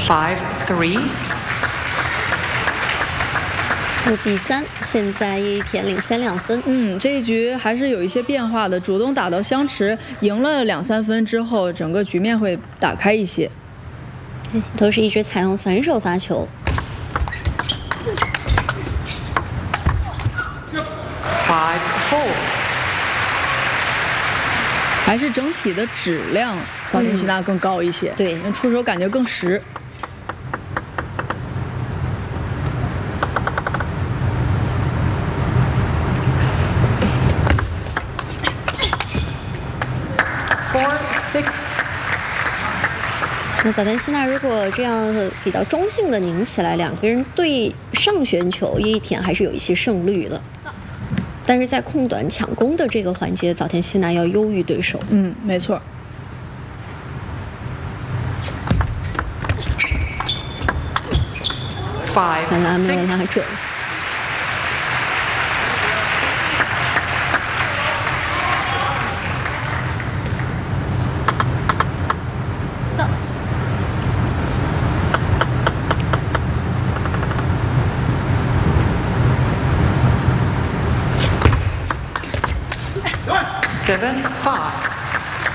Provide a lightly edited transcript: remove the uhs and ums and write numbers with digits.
5-3。 5-3，现在叶一田领先2分。 这一局还是有一些变化的，主动打到相持，赢了2-3分之后，整个局面会打开一些。 都是一直采用反手发球。 5-4。 还是整体的质量，早田希娜更高一些。 对， 出手感觉更实。 4-6。 那早田希娜如果这样比较中性的拧起来，两个人对上旋球，叶一田还是有一些胜率的。但是在控短抢攻的这个环节，早田希娜要优于对手。 没错。 看来没有拉准。 7-5。